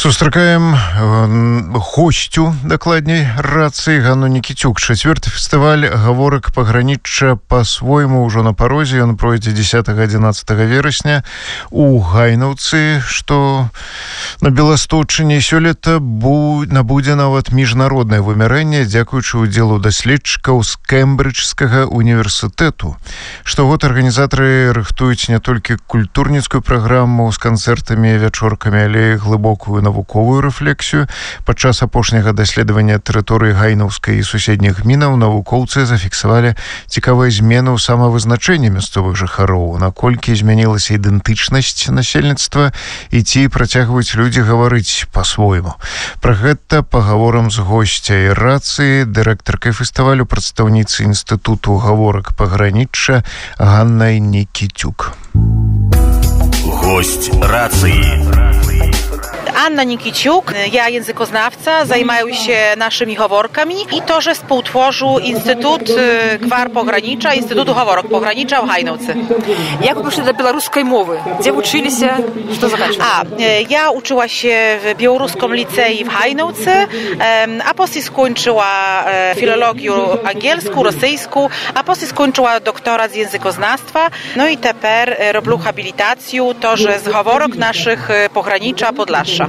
Сустракаем гостю, дакладней, рацыі Ганну Никитюк. Чацвёрты фестываль гаворак пагранічча па-свойму ўжо на парозе. Ён пройдзе 10-11 верасня у Гайнаўцы, што на Беласточыне. Сёлета набудзе нават міжнароднае вымярэнне, дзякуючы ўдзелу даследчыкаў з Кембриджскага універсітэту. Штогод арганізатары рыхтуюць не толькі культурніцкую праграму з канцэртамі, вячоркамі, але і глыбокую навуковую рэфлексію. Падчас апошняга даследавання тэрыторыі Гайнаўскай і суседніх гмінаў навукоўцы зафіксавалі цікавыя змены ў самавызначэнні мясцовых жыхароў, наколькі змянілася ідэнтычнасць насельніцтва і ці працягваюць людзі гаварыць па-свойму. Пра гэта пагаворам з госцяй рацыі, дырэктаркай фестывалю, прадстаўніцы інстытуту гаворак пагранічча Ганнай Никитюк. Гость рации. Anna Nikiciuk, ja językoznawca, zajmuję się naszymi haworkami i to, że współtworzył Instytut Gwar Pogranicza, Instytutu Haworok Pogranicza w Hajnówce. Jak przyszli do białoruskiej mowy? Gdzie uczyli się? Co zakończyli? Ja uczyła się w białoruskim licei w Hajnówce, a później skończyła filologię angielską, rosyjską, a później skończyła doktorat z językoznawstwa. No i teraz robię habilitację, to, że z haworok naszych pogranicza Podlasza.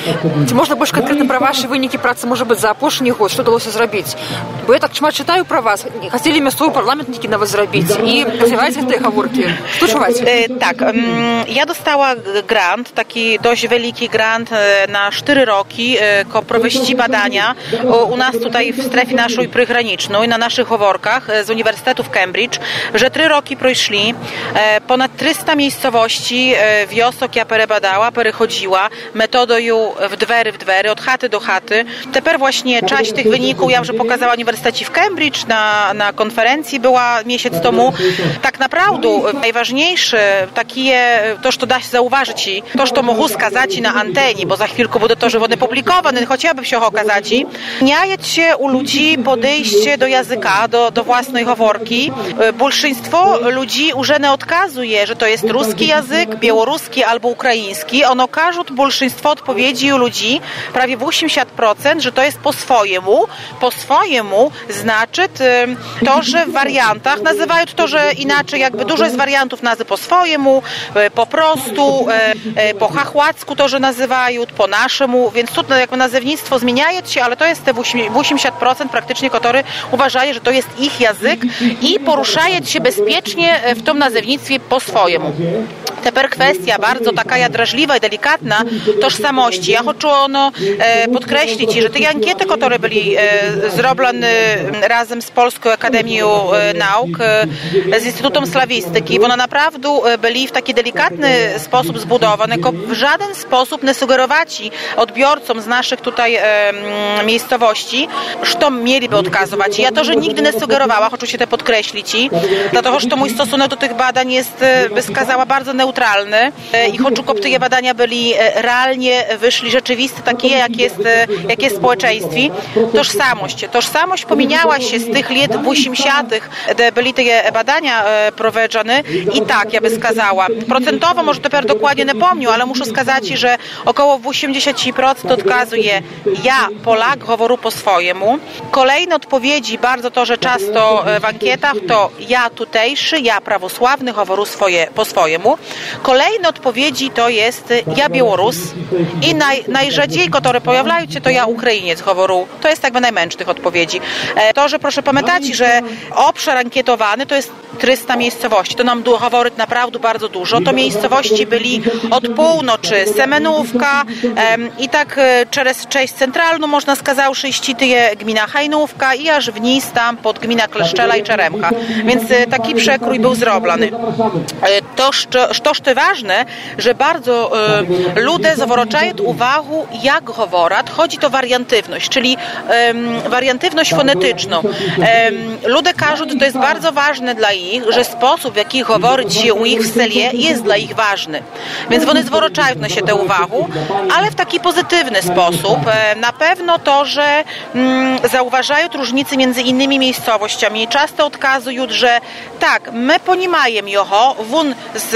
Ці можна больш канкрэтна пра вашы вынікі працы, можа быць, за апошні год, што ўдалося зрабіць? Бо я так шмат чытаю пра вас, хацелі мясцовы парламент нейкі нават зрабіць і развіваеце гэтыя гаворкі. Што чуваць? Tak, ja dostała grant, taki dość wielki grant na 4 roki, ko prowieści badania u nas tutaj w strefie naszej przygranicznej, na naszych haworkach z Uniwersytetu w Cambridge, że 3 roki przeszli, ponad 300 miejscowości wiosok ja perebadała, perechodziła, metodą w dwery, od chaty do chaty. Teraz właśnie część tych wyników ja już pokazała Uniwersytecie w Cambridge na konferencji, była miesiąc temu. Tak naprawdę najważniejsze takie, to, co da się zauważyć, to, co mogę skazać na antenie, bo za chwilkę będzie to, że one publikowane, chociażby się okazać, zmieniać się u ludzi podejście do języka, do własnej haworki. Большинство ludzi już nie odkazuje, że to jest ruski język, białoruski albo ukraiński. Ono każą большинство odpowiedzi u ludzi, prawie 80%, że to jest po swojemu. Po swojemu znaczy to, że w wariantach nazywają to, że inaczej, jakby dużo jest wariantów nazwy po swojemu, po prostu, po chachłacku to, że nazywają, po naszemu, więc tu jakby nazewnictwo zmienia się, ale to jest te 80% praktycznie, które uważają, że to jest ich język i poruszają się bezpiecznie w tym nazewnictwie po swojemu. Teraz kwestia bardzo taka drażliwa i delikatna tożsamości. Ja chcę podkreślić, że te ankiety, które były zrobione razem z Polską Akademią Nauk, z Instytutem Slawistyki, one naprawdę były w taki delikatny sposób zbudowane, w żaden sposób nie sugerować odbiorcom z naszych tutaj miejscowości, co mieliby odkazywać. Ja to, że nigdy nie sugerowała, chcę się to podkreślić, dlatego, że mój stosunek do tych badań jest, by skazała, bardzo neutralny i chcę, żeby te badania byli realnie wyszli rzeczywiste, takie jak jest w społeczeństwie. Tożsamość pomieniała się z tych lat 80., gdy byli te badania prowadzone i tak, ja by skazała. Procentowo, może teraz dokładnie nie pomnię, ale muszę skazać, że około 80% odkazuje ja, Polak, говорю po swojemu. Kolejne odpowiedzi, bardzo to, że często w ankietach, to ja tutejszy, ja prawosławny, говорю po swojemu. Kolejne odpowiedzi to jest ja Białorus i najrzadziej, które pojawiają się, to ja Ukrainiec, говорю. To jest jakby najmniejszych tych odpowiedzi. To, że proszę pamiętać, że obszar ankietowany to jest 300 miejscowości. To nam говорить naprawdę bardzo dużo. To miejscowości byli od północy Semenówka i tak przez część centralną, można skazać, iścityje gmina Hajnówka i aż wniz tam pod gmina Kleszczela i Czeremka. Więc taki przekrój był zrobiony. To, co ważne, że bardzo ludzie zwracają uwagę, jak говорят. Chodzi to wariantywność, czyli wariantywność fonetyczną. Ludzie każą, to jest bardzo ważne dla nich, że sposób, w jaki говорить się u nich w seli, jest dla nich ważny. Więc one zwracają na się tę uwagę, ale w taki pozytywny sposób. Na pewno to, że zauważają różnice między innymi miejscowościami. Często odkazują, że tak, my poнимаем jego, won z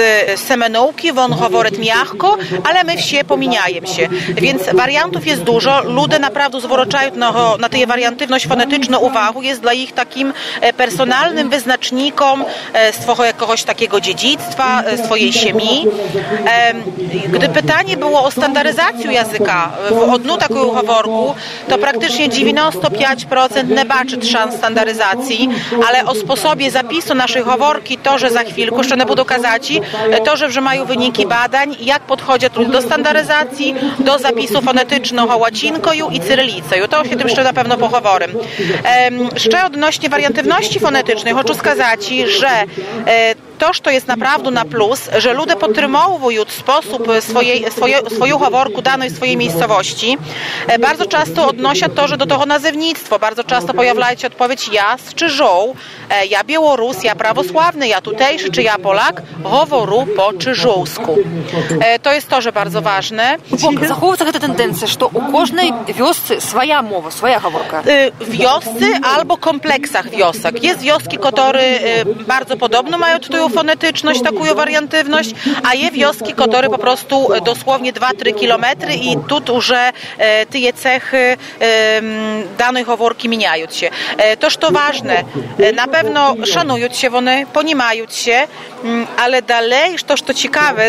semenułki, won hovoret miachko, ale my wsie pominiajem się. Więc wariantów jest dużo. Ludzie naprawdę zwracają na tę wariantywność fonetyczną uwagę. Jest dla ich takim personalnym wyznacznikom swojego jakiegoś takiego dziedzictwa, swojej ziemi. Gdy pytanie było o standaryzację języka w odnu takiego hovorku, to praktycznie 95% nie baczy szans standaryzacji, ale o sposobie zapisu naszej hovorki, to, że za chwilkę, jeszcze nie będę kazać, to, że mają wyniki badań, jak podchodzą do standaryzacji, do zapisu fonetycznego łacinką i cyrylicą. To się tym jeszcze na pewno pochoworem. Jeszcze odnośnie wariantywności fonetycznej, chcę skazać, że to, co jest naprawdę na plus, że ludzie podtrzymują sposób swoją hovorku danej swojej miejscowości. Bardzo często odnoszą to, że do tego nazewnictwo. Bardzo często pojawia się odpowiedź ja czy żoł, ja Białorus, ja prawosławny, ja tutejszy, czy ja Polak, hovoru po czyżołsku. To jest to, że bardzo ważne. Заховується ta tendencja, że u każdej wiosce swoja mowa, swoja hovorka. Wioscy albo kompleksach wiosek. Jest wioski, które bardzo podobno mają tą fonetyczność, taką wariantywność, a jest wioski, które po prostu dosłownie 2-3 kilometry i tu już te cechy danej hovorki mieniają się. To, co ważne, na pewno szanują się one, ponimają się, ale dalej, to, co ciekawe,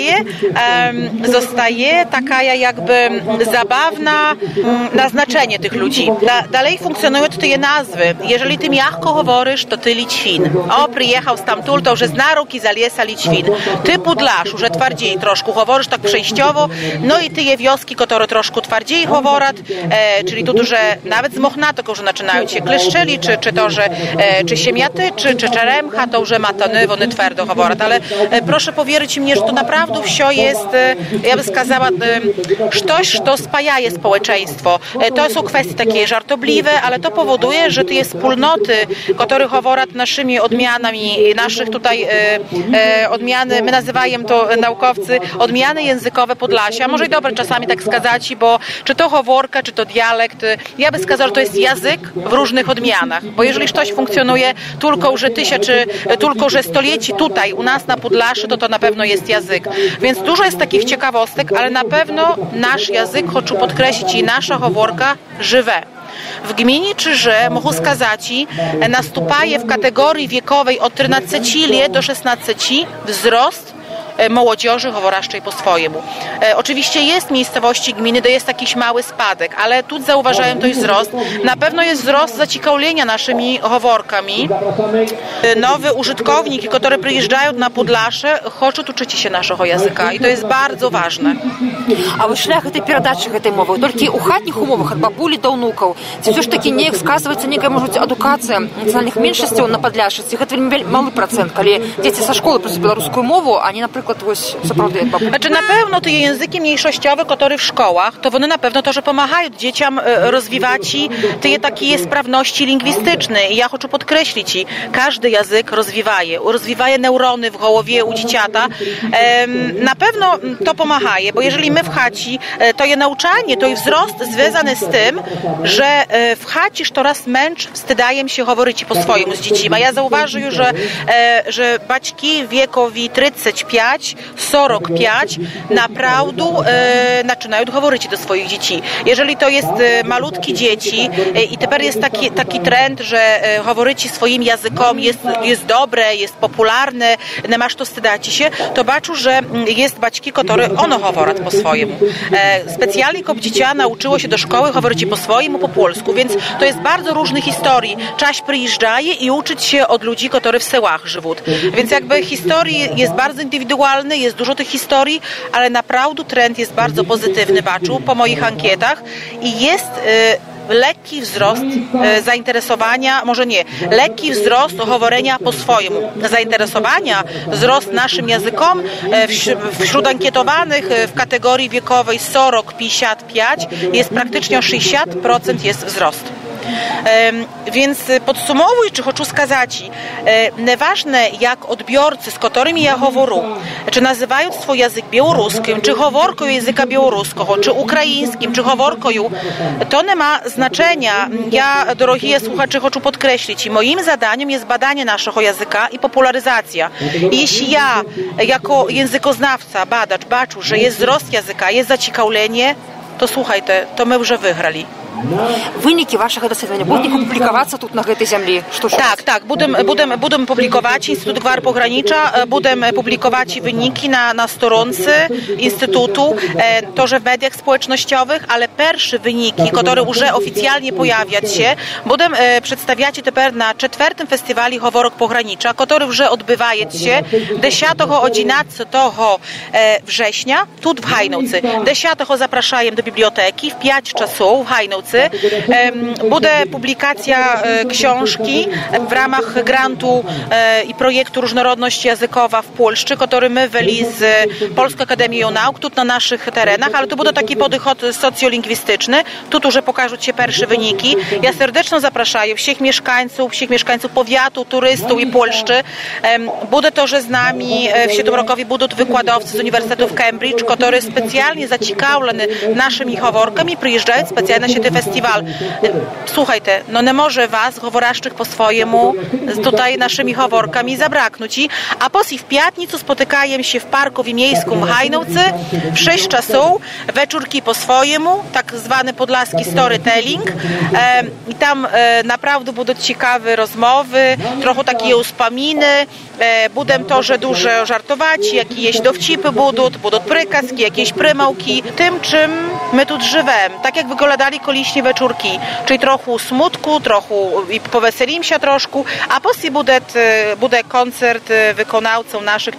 zostaje taka jakby zabawna naznaczenie tych ludzi. Dalej funkcjonują te nazwy. Jeżeli ty miachko hovorysz, to ty Lićwin. O, przyjechał stamtąd, to już jest naróg i zaliesa Lićwin. Ty Pudlasz, już twardziej troszkę hovorysz, tak przejściowo. No i ty je wioski, które troszkę twardziej hovorat, czyli tu, że nawet z Mochna, to już zaczynają się kleszczeli, czy to, że czy siemiaty, czy czeremcha, to już matony, one twardo hovorat. Ale proszę powierzyć mnie, że to naprawdę wsio jest, ja bym skazała, coś, co spajaje społeczeństwo. To są kwestie takie żartobliwe, ale to powoduje, że te wspólnoty, które hovorat naszymi odmianami, naszych tutaj odmiany, my nazywajemy to naukowcy, odmiany językowe Podlasia, może i dobrze czasami tak skazać, bo czy to hovorka, czy to dialekt, ja bym skazała, że to jest język w różnych odmianach, bo jeżeli coś funkcjonuje tylko, że stoleci tutaj u nas na Podlaszy, to na pewno jest język. Więc dużo jest takich ciekawostek, ale na pewno nasz język, chcę podkreślić, i nasza hovorka żywe. W gminie Czyże, mogę skazać, nastupaje w kategorii wiekowej od 13 lat do 16 wzrost młodzieży hovoraszczej po swojemu. Oczywiście jest miejscowości gminy, gdzie jest jakiś mały spadek, ale tu zauważają to wzrost. Na pewno jest wzrost zaciekawienia naszymi hovorkami. Nowe użytkowniki, które przyjeżdżają na Podlasze, chcą uczyć się naszego języka i to jest bardzo ważne. A вот шлях этой передачи этой мовы только у хатних умовах от бабули до внуков. Все ж таки не сказывается некая, может быть, адукация национальных меньшинств на Подляши. Это mały процент, когда дети со школы просто белорусскую мову, они, например, сопровождают бабулю. Znaczy na pewno te języki mniejszościowe, które w szkołach, to one na pewno to, że pomagają dzieciom rozwijać te takie sprawności lingwistyczne. I ja chcę podkreślić, każdy język rozwija neurony w głowie u dzieciata. Na pewno to pomaga, bo jeżeli my w chaci, to je nauczanie, to i wzrost związany z tym, że w chaci coraz męcz wstydają się mówić po swojemu z dziećmi. A ja zauważyłem, że baćki wiekowi 35, 45 naprawdę zaczynają mówić do swoich dzieci. Jeżeli to jest malutki dzieci i teraz jest taki trend, że mówić swoim językom jest dobre, jest popularne, nie masz to wstydać się, to baczę, że jest baćki, które ono hovorat po swojemu. Specjalnie kop dziecię nauczyło się do szkoły mówić po swojemu, po polsku, więc to jest bardzo różnych historii. Czaś przyjeżdżaje i uczyć się od ludzi, którzy w sełach żywą. Więc jakby historii jest bardzo indywidualny, jest dużo tych historii, ale naprawdę trend jest bardzo pozytywny, baczu, po moich ankietach i jest lekki wzrost zainteresowania, może nie, lekki wzrost hovorenia po swojemu. Zainteresowania, wzrost naszym językom wśród ankietowanych w kategorii wiekowej 40-55 jest praktycznie o 60% jest wzrost. Więc podsumowuючи, хочу сказати, неважне, як odbiorcy, з котрими я говорю, чи називають свій язик білоруським, чи говоркою язика білоруського, чи українським, чи говоркою, to nie ma znaczenia. Ja, drogie słuchacze, хочу podkreślić, moim zadaniem jest badanie naszego języka i popularyzacja. I jeśli ja, jako językoznawca, badacz, baczę, że jest wzrost języka, jest zaciekawienie, to słuchajcie, to my już wygrali. Wyniki waszych doświadczeń będą publikować тут на этой земле? Tak, будемо публікувати. Інститут Гвар Погранича, будемо публікувати wyniki na stronce Instytutu, тоже w mediach społecznościowych, ale pierwsze wyniki, które już oficjalnie pojawiać się, będziemy przedstawiać teraz na 4. Festiwalu Hovorok Pogranicza, który już odbywa się 10-11 września, tu w Hajnówce. 10 zapraszają do biblioteki w 5 czasów w Hajnówce. Będzie publikacja książki w ramach grantu i projektu Różnorodność Językowa w Polsce, który my weli z Polską Akademią Nauk, tu na naszych terenach, ale to będzie taki podchód socjolingwistyczny. Tu już pokażą się pierwsze wyniki. Ja serdecznie zapraszam wszystkich mieszkańców powiatu, turystów i Polski. Będzie to, że z nami w tym roku będą wykładowcy z Uniwersytetu w Cambridge, którzy specjalnie zaciekawieni naszymi howorkami przyjeżdżają specjalnie na ten festiwal. Słuchajcie, no nie może was, howoraszczych po swojemu, tutaj naszymi howorkami zabraknąć. A potem w piatnicę spotykają się w parku wiejskim w Hajnówce w 6 czasów, wieczórki po swojemu, tak zwany podlaski storytelling. I tam naprawdę będą ciekawe rozmowy, trochę takie uspominy. Będę to, że dużo żartować, jakieś dowcipy będą prykaski, jakieś prymałki, tym czym my tu żywemy. Tak jak wyglądali koliśnie wieczórki, czyli trochę smutku, trochę i poweselim się troszkę, a potem będzie koncert wykonawców naszych,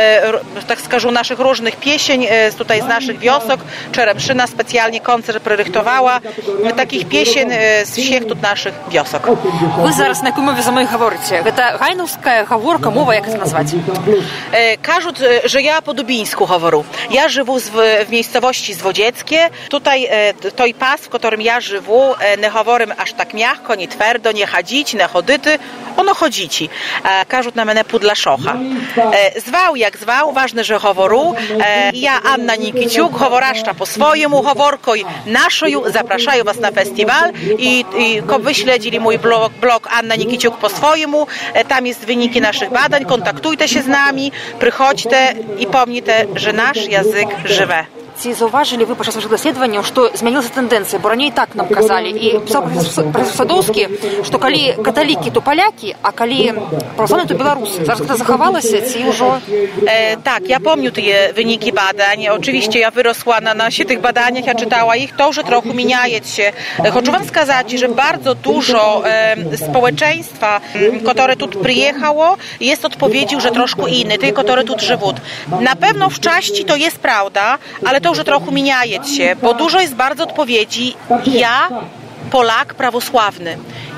tak skażu, naszych różnych pieśń, tutaj z naszych wiosok. Czeremszyna specjalnie koncert prerychtowała takich pieśń z wszystkich tu naszych wiosok. Wy zaraz na jakiej mowie za moje говорите? To hajnówska говорка, mowa, jak to nazwać? Кажуть, że ja po dubińsku говорю. Ja żywu w miejscowości Zwodzieckie. Tutaj той pas, w którym ja żywu, nie говорим aż tak miękko, nie twardo, nie chodzić, nie chodyty, ono chodzici. Кажуть na mnie Pudlaszocha. Zwał jak zwał, ważne, że говорю. Ja, Anna Nikiciuk, howoraszcza po swojemu, howorkoj naszoju, zapraszają was na festiwal i wy śledzili mój blog Anna Nikiciuk po swojemu. Tam jest wyniki naszych badań, kontaktujcie się z nami, przychodźcie i pomnijcie, że nasz język żywe. Ці заўважылі вы падчас вашых даследаванняў, што змянілася тэндэнцыя, бо раней так нам казалі. І пісаў прафесор Садоўскі, што калі каталікі, то палякі, а калі праваслаўныя, то беларусы. Зараз гэта захавалася, ці ўжо... Tak, ja pomnю te wyniki badań. Oczywiście ja wyrosła na tych badaniach, ja czytała ich, to już trochę zmienia się. Chcę wam сказать, że bardzo dużo społeczeństwa, które tu przyjechało, jest odpowiedział, że troszkę inny, tych, które tu żywą. Na pewno w części to jest prawda, ale to już trochę zmienia się, bo dużo jest bardzo odpowiedzi. Ja, Polak prawosławny.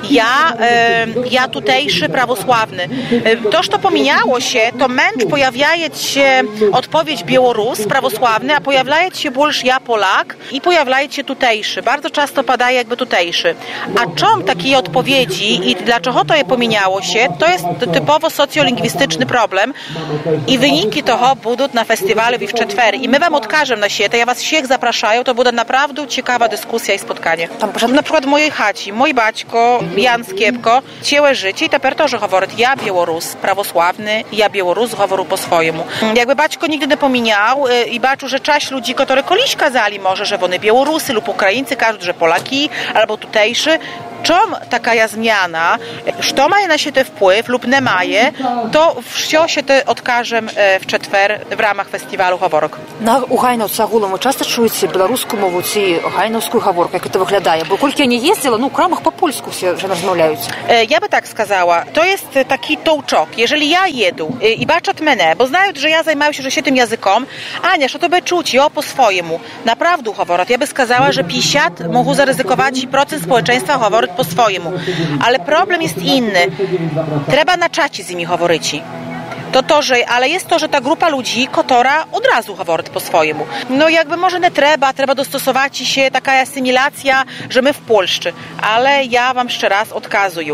Ja tutejszy prawosławny. To, co pomieniało się, to męcz pojawia się odpowiedź Białorus prawosławny, a pojawia się больше ja Polak i pojawia się tutejszy. Bardzo często padaje jakby tutejszy. A czym takiej odpowiedzi i dlaczego to je pomieniało się, to jest typowo socjolingwistyczny problem i wyniki toho będą na festiwalu i w czwartek. I my wam odkażemy na siebie, ja was wszystkich zapraszają, to będzie naprawdę ciekawa dyskusja i spotkanie. Na przykład w mojej chacie, mój baćko Jan Skiepko, ciałe życie i teraz też mówi, ja Białorus prawosławny, ja Białorus mówię po swojemu. Jakby baćko nigdy nie pominął i baczył, że część ludzi, którzy kiedyś kazali może, że one Białorusy lub Ukraińcy, każą, że Polaki albo tutejszy, czym taka zmiana, co ma na siebie wpływ lub nie ma, to wszystko się odkażem w czwartek w ramach festiwalu Hovorok. У Гайнаўцы агулам вы часта чуеце беларускую мову ці гайнаўскую гаворку, як гэта выглядае? Бо колькі я не ездзіла, у крамах по-польску все вже розмаўляюць. Ja by tak сказала, to jest taki tołczok. Jeżeli ja jedu i baczat mnie, bo znają, że ja zajmuję się tym językiem, Ania, co to by czuć, jo po swojemu. Naprawdę Hovorok, ja by сказала, że 50 mogą zaryzykować i procent społeczeństwa Hovorok po swojemu. Ale problem jest inny. Trzeba na czacie z nimi mówić. але jest to, że ta grupa ludzi, która od razu говорить по-своєму. No jakby może nie trzeba dostosować się, taka asymilacja, że my w Polsce, ale ja wam jeszcze raz odkazuję.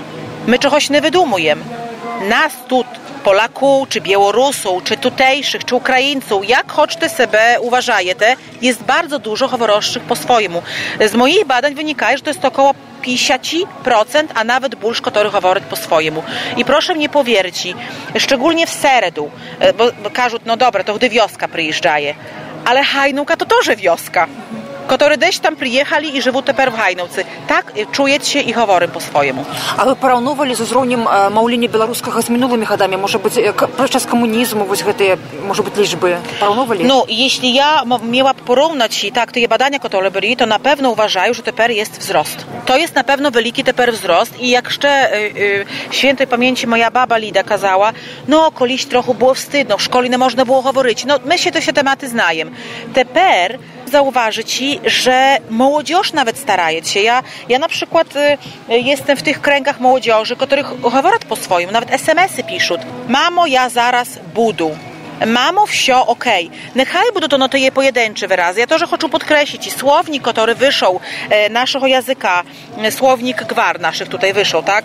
My czegoś nie wydumujemy. Nas tu, Polaków, czy Białorusów, czy tutejszych, czy Ukraińców, jak choćby sobie uważajecie, jest bardzo dużo говорящих po swojemu. Z moich badań wynika, że to jest około 50%, a nawet больше, którzy говорять po swojemu. I proszę mnie powierci, szczególnie w Seredu, bo każą, no dobra, to gdy wioska przyjeżdżaje, ale Hajnówka to też wioska, które gdzieś tam przyjechali i żyją teraz w Hajnówce. Tak czujecie i говорą po swojemu. А ви параўноўвалі з узроўнем маўлення беларускага з мінулымі гадамі? Можа быць, падчас камунізму вось гэтыя, можа быць, liczby параўноўвалі? No, jeśli ja miała porównać tak, te badania, które byli, to na pewno uważają, że teraz jest wzrost. To jest na pewno wielki teraz wzrost i jak jeszcze świętej pamięci moja baba Lida kazała, no, kiedyś trochę było wstydno, w szkole nie można było mówić. No, my się tematy znajem. Teraz zauważyć, że młodzież nawet staraje się. Ja na przykład jestem w tych kręgach młodzieży, których mówią po swoim, nawet SMS-y piszą. Mamo, ja zaraz budu. Mamo, wsio, okej. Niechaj będą to no te pojedyncze wyrazy. Ja też chcę podkreślić i słownik, który wyszł naszego języka, słownik gwar naszych tutaj wyszł, tak?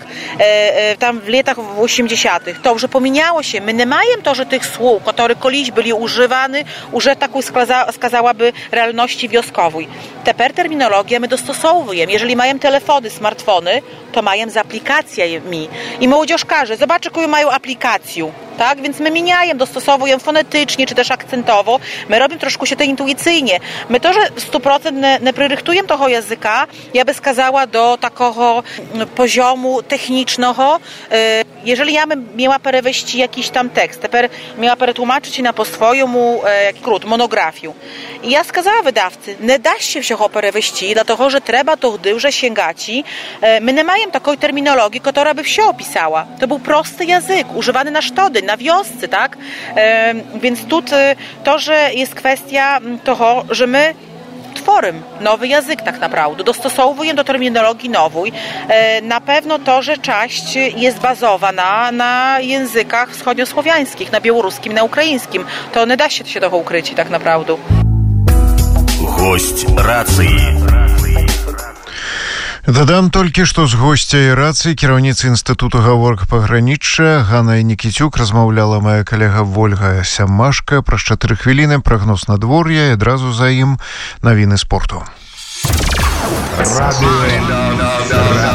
Tam w latach 80. To już pominiało się. My nie mamy to, że tych słów, które kiedyś byli używane, już taką skazałaby realności wioskowej. Teraz terminologię my dostosowujemy. Jeżeli mają telefony, smartfony, to mają z aplikacjami. I młodzież każe, zobacz, jaką mają aplikację. Tak? Więc my miniajem, dostosowujemy fonetycznie, czy też akcentowo. My robimy troszkę się to intuicyjnie. My to, że w 100% nie przyrychtujemy tego języka, ja by skazała do takiego poziomu technicznego. Jeżeli ja bym miała przewieźć jakiś tam tekst, miała przetłumaczyć na po swojemu monografię. I ja skazała wydawcy, nie da się wszystko przewieźć, dlatego, że trzeba to duże sięgać. My nie mamy takiej terminologii, która by wszystko opisała. To był prosty język, używany na sztody, na wiosce, tak? Więc tu to, że jest kwestia toho, że my tworzymy nowy język tak naprawdę, dostosowujemy do terminologii nowej. Na pewno to, że część jest bazowana na językach wschodniosłowiańskich, na białoruskim, na ukraińskim. To nie da się tego ukryć tak naprawdę. Гость рацыі. Дадам толькі, што з госцяй рацыі кіраўніцы інстытуту гаворак пагранічча Ганна Нікіцюк размаўляла моя калега Вольга Сямашка. Праз 4 хвіліны прагноз надвор'я і адразу за ім навіны спорту.